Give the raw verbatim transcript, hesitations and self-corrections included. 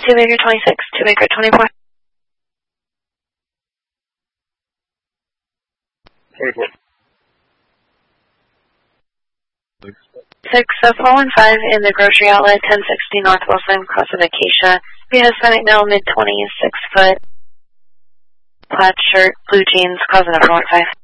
two Baker twenty-six, two Baker twenty-four. twenty-four. six, uh, four one five in the grocery outlet, ten sixty North Wilson, cross of Acacia. We have Hispanic male, mid twenties, six foot, plaid shirt, blue jeans, causing a four one five.